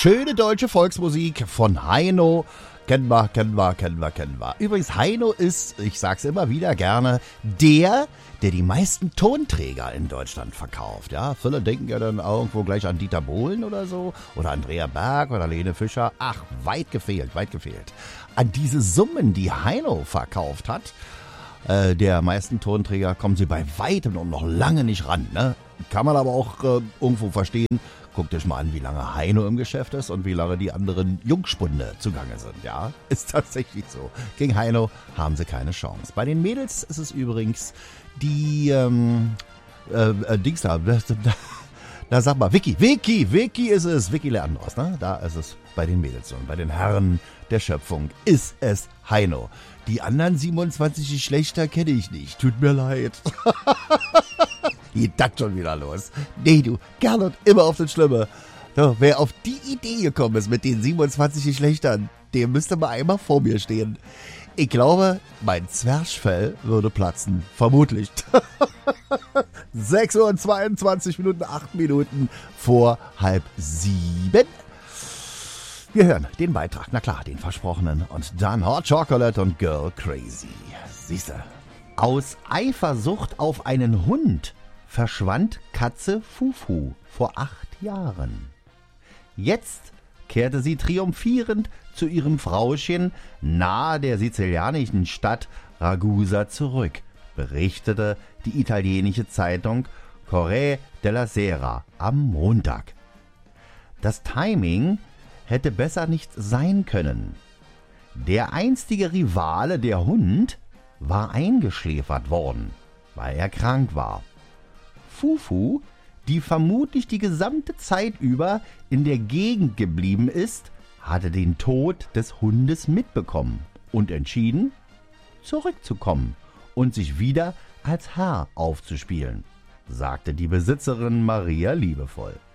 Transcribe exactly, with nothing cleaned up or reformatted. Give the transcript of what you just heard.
Schöne deutsche Volksmusik von Heino. Kennen wir, kennen wir, kennen wir, kennen wir. Übrigens, Heino ist, ich sag's immer wieder gerne, der, der die meisten Tonträger in Deutschland verkauft. Ja, viele denken ja dann irgendwo gleich an Dieter Bohlen oder so, oder Andrea Berg oder Lene Fischer. Ach, weit gefehlt, weit gefehlt. An diese Summen, die Heino verkauft hat, äh, der meisten Tonträger, kommen sie bei weitem und noch lange nicht ran. Ne? Kann man aber auch äh, irgendwo verstehen. Guckt euch mal an, wie lange Heino im Geschäft ist und wie lange die anderen Jungspunde zugange sind. Ja, ist tatsächlich so. Gegen Heino haben sie keine Chance. Bei den Mädels ist es übrigens die, ähm, äh, äh Dings da, da sag mal, Vicky, Vicky, Vicky ist es, Vicky Leandros, ne? Da ist es bei den Mädels und bei den Herren der Schöpfung ist es Heino. Die anderen siebenundzwanzig Geschlechter kenne ich nicht, tut mir leid. Geht das schon wieder los? Nee, du, gerne und immer auf das Schlimme. So, wer auf die Idee gekommen ist mit den siebenundzwanzig Geschlechtern, der müsste mal einmal vor mir stehen. Ich glaube, mein Zwerchfell würde platzen. Vermutlich. sechs Uhr und zweiundzwanzig Minuten, acht Minuten vor halb sieben. Wir hören den Beitrag, na klar, den versprochenen. Und dann Hot Chocolate und Girl Crazy. Siehste. Aus Eifersucht auf einen Hund verschwand Katze Fufu vor acht Jahren. Jetzt kehrte sie triumphierend zu ihrem Frauchen nahe der sizilianischen Stadt Ragusa zurück, berichtete die italienische Zeitung Corriere della Sera am Montag. Das Timing hätte besser nicht sein können. Der einstige Rivale, der Hund, war eingeschläfert worden, weil er krank war. Fufu, die vermutlich die gesamte Zeit über in der Gegend geblieben ist, hatte den Tod des Hundes mitbekommen und entschieden, zurückzukommen und sich wieder als Herr aufzuspielen, sagte die Besitzerin Maria liebevoll.